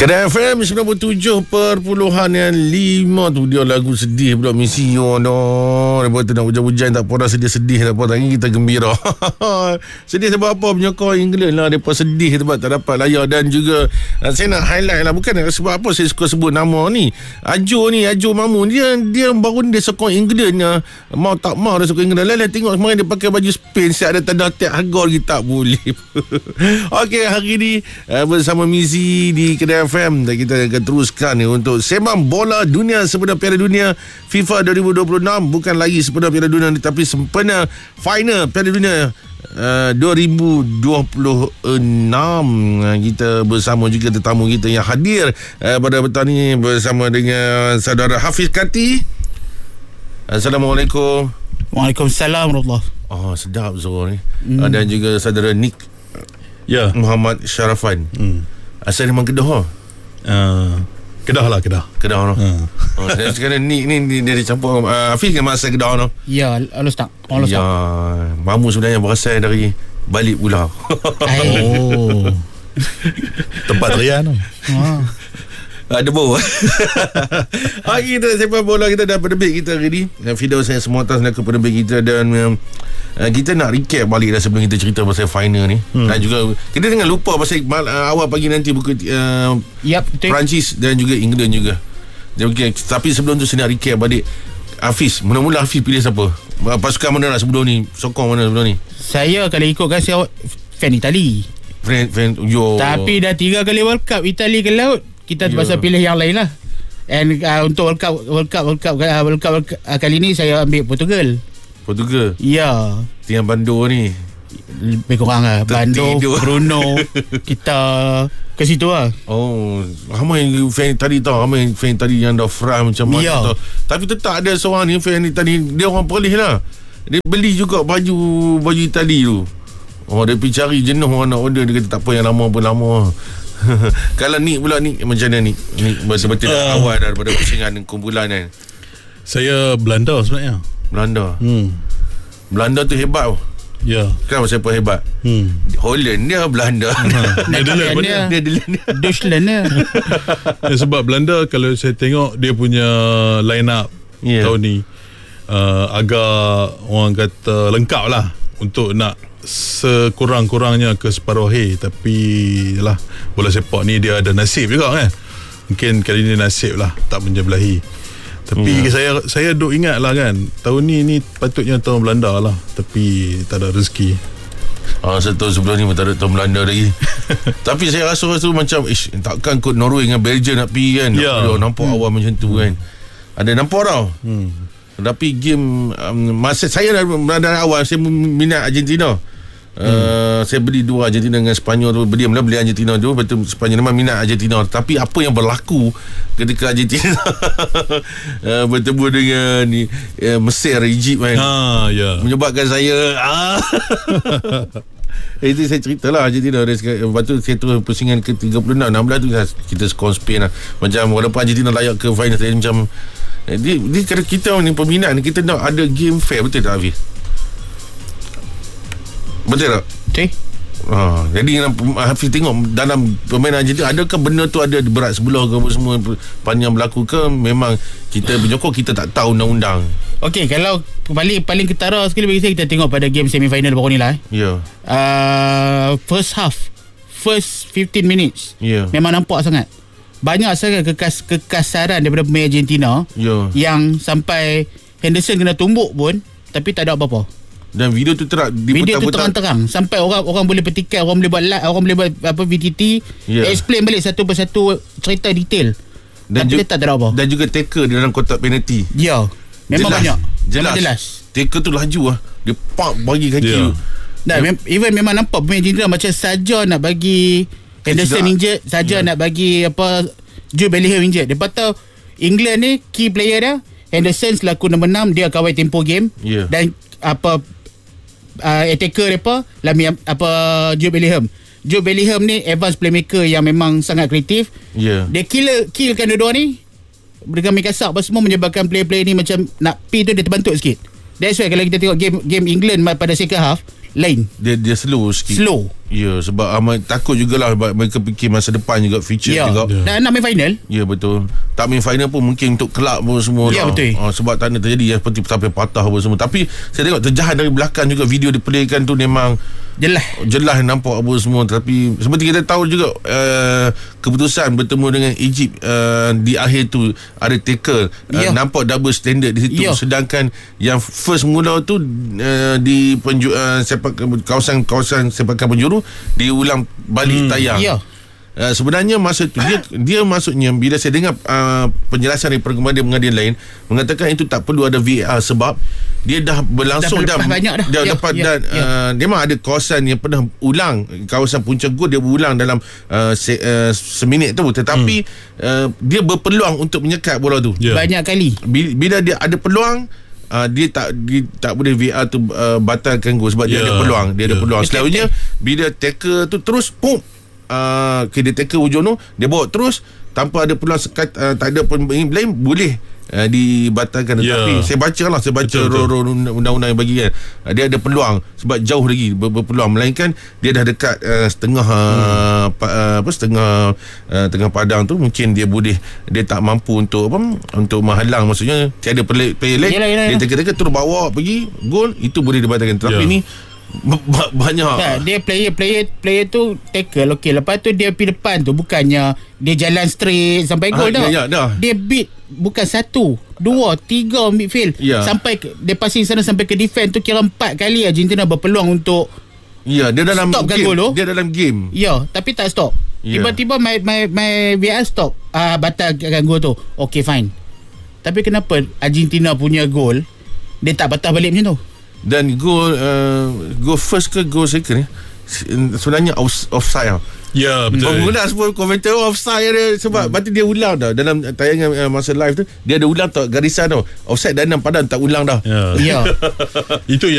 Kedai FM 97.5 tu dia lagu sedih pula misi no. Lepas tu nak hujan-hujan tak apa dah, sedih-sedih tak apa, tapi kita gembira. Sedih sebab apa? Menyokong England lah, depa sedih sebab tak dapat layar. Dan juga saya nak highlight lah, bukan sebab apa saya suka sebut nama ni. Ajo Mamun, dia baru dia sokong England, mau tak mau dia sokong England. Lain tengok semalam dia pakai baju Spain, siap ada tanda tiap harga lagi tak boleh. Okey, hari ni bersama Mizi di Kedai FM, dan kita akan teruskan untuk sembang bola dunia sempena Piala Dunia FIFA 2026. Bukan lagi sempena Piala Dunia, tetapi sempena final Piala Dunia 2026. Kita bersama juga tetamu kita yang hadir pada petang ini bersama dengan saudara Hafiz Kati. Assalamualaikum. Waalaikumsalam warahmatullahi. Oh, sedap suara ni. Dan juga saudara Nick Muhammad Syarafan. Asal memang Kedah. Kedah no. Sekarang ni dia dicampur Hafiz kan masa Kedah no. Ya, halus tak? Ya, mamu sebenarnya berasal dari Balik Pulau. Oh. Tempat Rian no. Ada bau. Kita sepak bola, kita dah penerbit kita hari ni. Fidaus saya semua atas nak ke penerbit kita. Dan kita nak recap balik dah sebelum kita cerita pasal final ni. Dan juga kita jangan lupa pasal awal pagi nanti buku Perancis dan juga England juga. Okay, tapi sebelum tu saya nak recap balik. Hafiz, mula-mula Hafiz pilih siapa? Pasukan mana nak sebelum ni? Sokong mana sebelum ni? Saya kalau ikutkan saya fan Itali. Tapi dah 3 kali World Cup Itali ke laut. Kita terpaksa pilih yang lain lah. And untuk World Cup kali ni saya ambil Portugal. Ya. Yang Bandar ni lebih kurang lah Bandar, Bruno. Kita ke situ lah. Oh, ramai fan tadi tau. Ramai fan tadi yang dah frame macam mana tau. Tapi tetap ada seorang ni fan tadi, dia orang Perlis lah. Dia beli juga baju Itali tu. Oh, dia pergi cari, jenuh orang nak order. Dia kata tak apa, yang lama pun lama. Kalau Nick pula, Nick macam mana Nick? Nick betul-betul awal daripada pusingan kumpulan kan. Saya Belanda sebenarnya. Belanda tu hebat tau. Ya. Kenapa siapa hebat? Holland dia, Belanda Deutschland dia. Sebab Belanda kalau saya tengok dia punya line up tahun ni agak orang kata lengkap lah untuk nak sekurang-kurangnya ke separuh akhir. Tapi lah, bola sepak ni dia ada nasib juga kan. Mungkin kali ni nasib lah tak menjebelahi. Tapi saya duk ingat lah kan, tahun ni patutnya tahun Belanda lah, tapi tak ada rezeki. Setahun sebelum ni tak ada tahun Belanda lagi. Tapi saya rasa macam takkan kot Norway dengan Belgium nak pergi kan. Nampak awal macam tu kan. Ada nampak tau. Tapi game masa saya dari awal saya minat Argentina. Saya beli 2 Argentina dengan Sepanyol tu. Beli Argentina tu, betul Sepanyol memang minat Argentina. Tapi apa yang berlaku ketika Argentina bertemu dengan Mesir, Egypt kan, menyebabkan saya itu saya ceritalah Argentina. Lepas tu saya terus pusingan ke 36, 16 tu kita skor Spain lah. Macam walaupun Argentina layak ke final, saya macam kalau kita ni peminat ni, kita nak ada game fair. Betul tak Hafiz? Betul tak? Jadi Hafiz tengok dalam pemain Argentina, adakah benda tu ada berat sebelah ke semua panjang berlaku ke memang kita penyokong kita tak tahu undang-undang? Okey, kalau paling ketara sekali bagi saya, kita tengok pada game semifinal baru ni lah. First 15 minutes memang nampak sangat banyak sangat kekasaran daripada pemain Argentina yang sampai Henderson kena tumbuk pun, tapi tak ada apa-apa. Dan video tu terang-terang sampai orang boleh petikai, orang boleh buat live, orang boleh buat VTT, explain balik satu persatu cerita detail. Dan tapi tak ada apa. Dan juga tackle di dalam kotak penalti. Memang jelas. Jelas. Tackle tu laju lah. Dia pump bagi kaki tu. Dan even memang nampak pemain Argentina macam saja nak bagi Henderson injured, saja nak bagi Jude Bellingham injured. Lepas tu England ni key player dia Henderson selaku nombor 6, dia kawal tempo game. Dan attacker Jude Bellingham ni advance playmaker yang memang sangat kreatif. Dia killkan dua-dua ni dengan main kasar apa semua, menyebabkan player-player ni macam nak pi tu dia terbantuk sikit. That's why kalau kita tengok game England pada second half lain. Dia slow sikit. Ya, sebab takut jugalah mereka fikir masa depan juga, future juga. Dan nak main final. Ya, betul. Tak main final pun mungkin untuk kelab pun semua. Ya, betul. Sebab tak ada terjadi seperti sampai patah apa semua. Tapi saya tengok terjahat dari belakang juga, video diperlihatkan tu memang jelas nampak apa semua. Tapi seperti kita tahu juga keputusan bertemu dengan Egypt di akhir tu ada tackle, nampak double standard di situ. Sedangkan yang first mula tu di kawasan sepakan penjuru diulang balik tayang. Sebenarnya masa tu dia maksudnya, bila saya dengar penjelasan dari pengadilan lain mengatakan itu tak perlu ada VAR sebab dia dah berlangsung dah dapat memang ada kawasan yang pernah ulang, kawasan punca gol dia berulang dalam seminit tu, tetapi dia berpeluang untuk menyekat bola tu banyak kali. Bila dia ada peluang, dia tak boleh VAR tu batalkan gol sebab dia ada peluang. Dia ada peluang. Selalunya bila tackle tu terus dia tackle hujung tu, dia bawa terus tanpa ada peluang sekat, tak ada blame, boleh dibatalkan. Tapi saya baca undang-undang yang bagi kan, dia ada peluang sebab jauh lagi berpeluang, melainkan dia dah dekat setengah tengah padang tu, mungkin dia tak mampu untuk menghalang, maksudnya tiada player lain, dia tackle terus bawa pergi gol, itu boleh dibatalkan. Tapi ni banyak dia player tu tackle, okey, lepas tu dia pergi depan tu, bukannya dia jalan straight sampai gol dah. Dia beat bukan 1, 2, 3 midfield sampai dia passing sana sampai ke defense tu, kira 4 kali Argentina berpeluang untuk dia dalam stop game. Gol tu. Dia dalam game. Tapi tak stop. Tiba-tiba my VAR stop, batalkan gol tu. Okay, fine. Tapi kenapa Argentina punya gol dia tak batal balik macam tu? Dan gol first ke gol second sebenarnya offside. Ya, betul. Pengguna semua komentar offside dia, sebab berarti dia ulang dah dalam tayangan masa live tu, dia ada ulang tak garisan tu offside, dan padahal tak ulang dah. Itu yang